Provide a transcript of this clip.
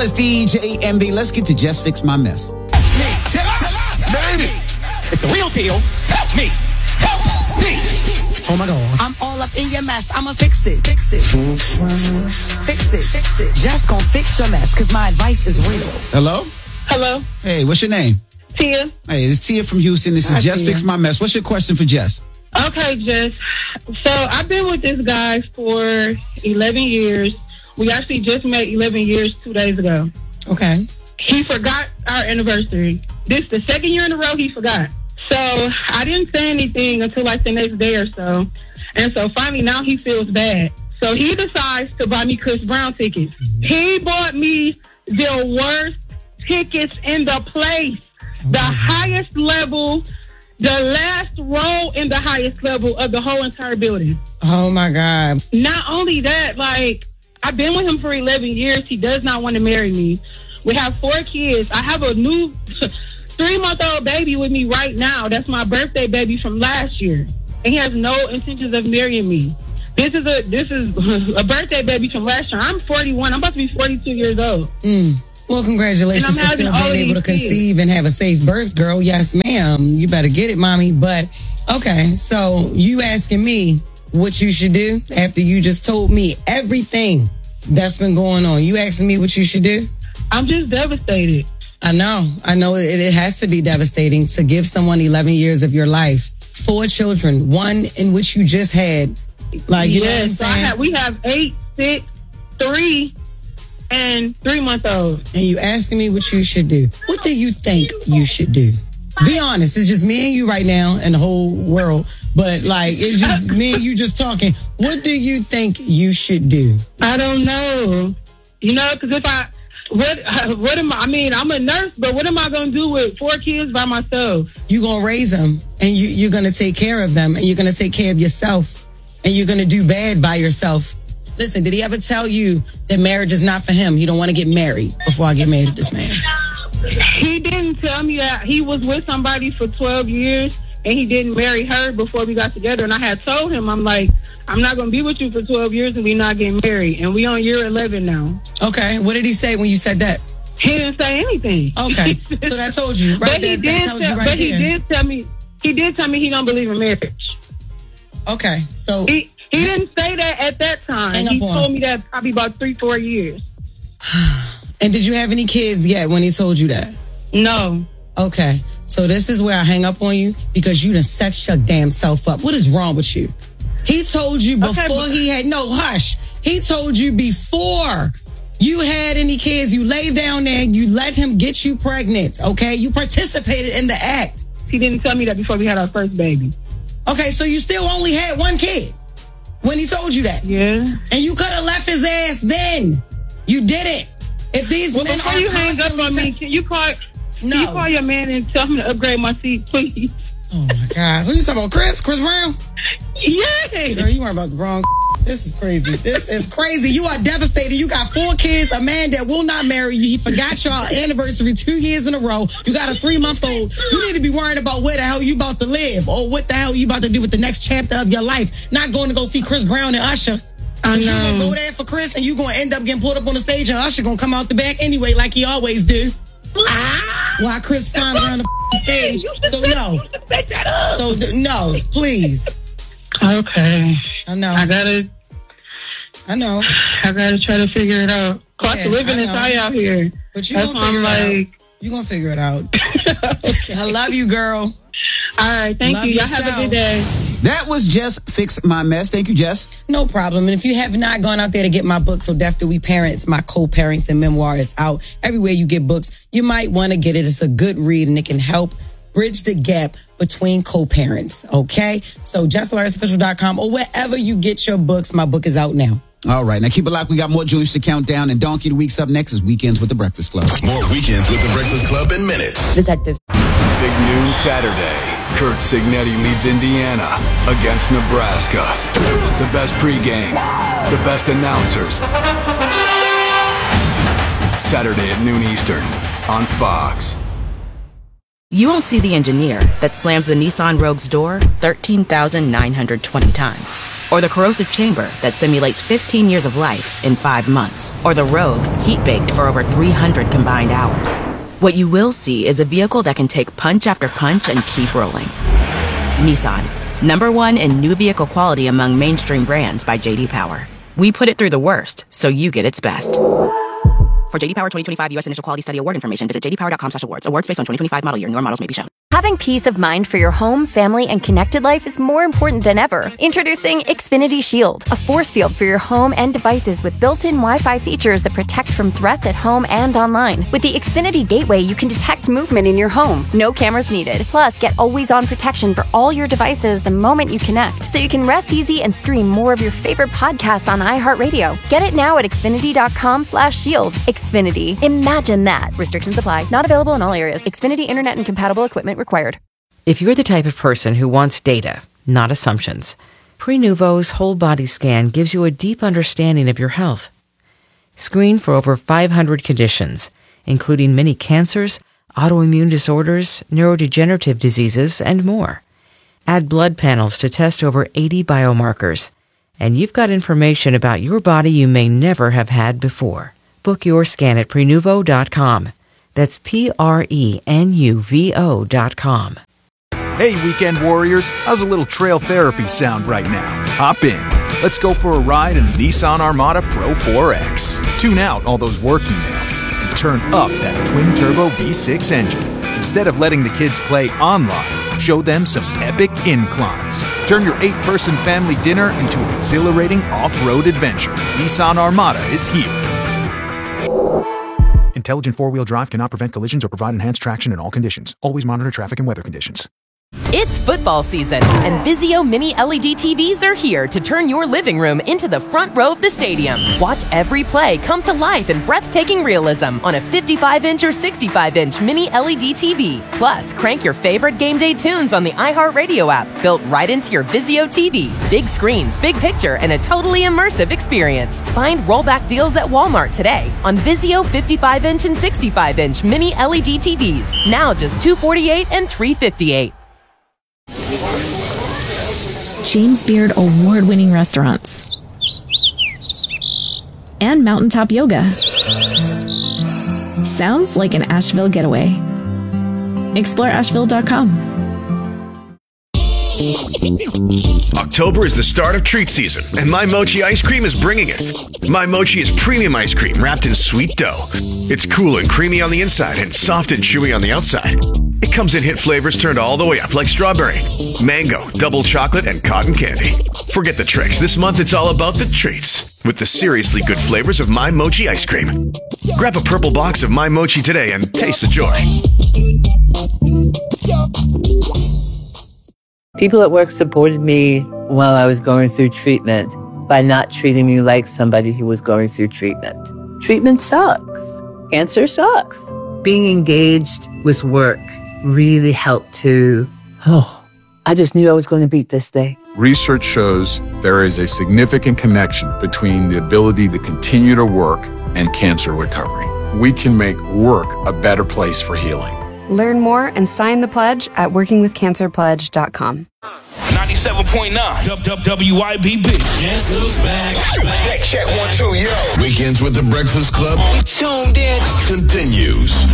y'all? It's DJ MB. Let's get to Just Fix My Mess. Made it. It's the real deal. Help me. Help me. Oh my God. I'm all up in your mess. I'ma fix it. Fix it. Fix it. Fix it. Just gonna fix your mess, cause my advice is real. Hello? Hello, Hey, what's your name? Tia. Hey, it's Tia from Houston. This is Hi, Just Tia. Fix My Mess. What's your question for Jess? Okay, Jess. So I've been with this guy for 11 years. We actually just met 11 years 2 days ago. Okay. He forgot our anniversary. This the second year in a row he forgot. So I didn't say anything until like the next day or so. And so finally now he feels bad. So he decides to buy me Chris Brown tickets. He bought me the worst tickets in the place. The highest level, the last row in the highest level of the whole entire building. Oh my God. Not only that, like, I've been with him for 11 years. He does not want to marry me. We have 4 kids. I have a new 3-month-old baby with me right now. That's my birthday baby from last year. And he has no intentions of marrying me. This is a birthday baby from last year. I'm 41. I'm about to be 42 years old. Well, congratulations And for I'm having still all being able to these kids. conceive and have a safe birth, girl. Yes, ma'am. You better get it, mommy. But, okay, so you asking me what you should do after you just told me everything that's been going on. You asking me what you should do? I'm just devastated. I know. It has to be devastating to give someone 11 years of your life. 4 children, 1 in which you just had. Like, you know what I'm so saying? we have 8, 6, 3, and 3-month-old. And you asking me what you should do. What do you think you should do? Be honest. It's just me and you right now and the whole world. But, like, it's just me and you just talking. What do you think you should do? I don't know. You know, because what am I mean, I'm a nurse, but what am I going to do with 4 kids by myself? You're going to raise them, and you're going to take care of them, and you're going to take care of yourself, and you're going to do bad by yourself. Listen, did he ever tell you that marriage is not for him? You don't want to get married before I get married to this man. He didn't tell me that he was with somebody for 12 years and he didn't marry her before we got together. And I had told him, I'm like, I'm not going to be with you for 12 years and we not getting married. And we on year 11 now. Okay, what did he say when you said that? He didn't say anything. Okay, so that told you right But there. he did tell me he don't believe in marriage. Okay, so He didn't say that at that time. Hang up He on. told me that probably about 3-4 years. and did you have any kids yet when he told you that? No. Okay, so this is where I hang up on you because you done set your damn self up. What is wrong with you? He told you before he had, no, hush. He told you before you had any kids, you laid down there and you let him get you pregnant, okay? You participated in the act. He didn't tell me that before we had our first baby. Okay, so you still only had 1 kid when he told you that. Yeah. And you could have left his ass then. You didn't. If these Well, men before are you hang up constantly on me, can you call No. your man and tell him to upgrade my seat, please? Oh my God. Who you talking about? Chris Brown? Yeah. Girl, you weren't about the wrong. This is crazy. This is crazy. You are devastated. You got 4 kids, a man that will not marry you. He forgot your anniversary 2 years in a row. You got a 3-month-old. You need to be worrying about where the hell you about to live or what the hell you about to do with the next chapter of your life. Not going to go see Chris Brown and Usher. I You gonna know. go there for Chris and you gonna end up getting pulled up on the stage and Usher gonna come out the back anyway like he always do. While Chris flying around the stage. So no. So no, please. Okay. I know. I gotta try to figure it out. Cost Yeah, of living I is know. high out here. But you That's gonna why I'm figure it out. like, You gonna figure it out. I love you, girl. all right, thank Love you. Y'all yourself. have a good day. That was Just Fix My Mess. Thank you, Jess. No problem. And if you have not gone out there to get my book, So Deaf Do We Parents, my co-parents and memoir is out everywhere you get books. You might want to get it. It's a good read and it can help bridge the gap between co-parents. Okay? So JessLarisOfficial.com or wherever you get your books. My book is out now. All right, now keep it locked. We got more joints to count down, and Donkey of the Week's up next is Weekends with the Breakfast Club. More Weekends with the Breakfast Club in minutes. Detective. Big noon Saturday. Kurt Signetti leads Indiana against Nebraska. The best pregame, the best announcers. Saturday at noon Eastern on Fox. You won't see the engineer that slams the Nissan Rogue's door 13,920 times. or the corrosive chamber that simulates 15 years of life in 5 months, or the Rogue, heat-baked for over 300 combined hours. What you will see is a vehicle that can take punch after punch and keep rolling. Nissan, #1 in new vehicle quality among mainstream brands by J.D. Power. We put it through the worst, so you get its best. For J.D. Power 2025 U.S. Initial Quality Study Award information, visit jdpower.com/awards. Awards based on 2025 model year. Newer models may be shown. Having peace of mind for your home, family, and connected life is more important than ever. Introducing Xfinity Shield, a force field for your home and devices with built-in Wi-Fi features that protect from threats at home and online. With the Xfinity Gateway, you can detect movement in your home. No cameras needed. Plus, get always-on protection for all your devices the moment you connect, so you can rest easy and stream more of your favorite podcasts on iHeartRadio. Get it now at Xfinity.com/shield. Xfinity. Imagine that. Restrictions apply. Not available in all areas. Xfinity Internet and compatible equipment required. If you're the type of person who wants data, not assumptions, Prenuvo's whole body scan gives you a deep understanding of your health. Screen for over 500 conditions, including many cancers, autoimmune disorders, neurodegenerative diseases, and more. Add blood panels to test over 80 biomarkers, and you've got information about your body you may never have had before. Book your scan at Prenuvo.com. That's Prenuvo.com. Hey, weekend warriors, how's a little trail therapy sound right now? Hop in. Let's go for a ride in the Nissan Armada Pro 4X. Tune out all those work emails and turn up that twin-turbo V6 engine. Instead of letting the kids play online, show them some epic inclines. Turn your 8-person family dinner into an exhilarating off-road adventure. Nissan Armada is here. Intelligent four-wheel drive cannot prevent collisions or provide enhanced traction in all conditions. Always monitor traffic and weather conditions. It's football season, and Vizio Mini LED TVs are here to turn your living room into the front row of the stadium. Watch every play come to life in breathtaking realism on a 55-inch or 65-inch Mini LED TV. Plus, crank your favorite game day tunes on the iHeartRadio app, built right into your Vizio TV. Big screens, big picture, and a totally immersive experience. Find rollback deals at Walmart today on Vizio 55-inch and 65-inch Mini LED TVs. Now just $248 and $358. James Beard award-winning restaurants, and mountaintop yoga. Sounds like an Asheville getaway. Explore Asheville.com. October is the start of treat season, and My Mochi ice cream is bringing it. My Mochi is premium ice cream wrapped in sweet dough. It's cool and creamy on the inside and soft and chewy on the outside. It comes in hit flavors turned all the way up, like strawberry, mango, double chocolate, and cotton candy. Forget the tricks. This month it's all about the treats with the seriously good flavors of My Mochi ice cream. Grab a purple box of My Mochi today and taste the joy. People at work supported me while I was going through treatment by not treating me like somebody who was going through treatment. Treatment sucks. Cancer sucks. Being engaged with work really helped to, I just knew I was going to beat this thing. Research shows there is a significant connection between the ability to continue to work and cancer recovery. We can make work a better place for healing. Learn more and sign the pledge at workingwithcancerpledge.com. 97.9 WIBB. Guess who's back? Check 1 2 yo. Weekends with the Breakfast Club. We tuned in. Continues.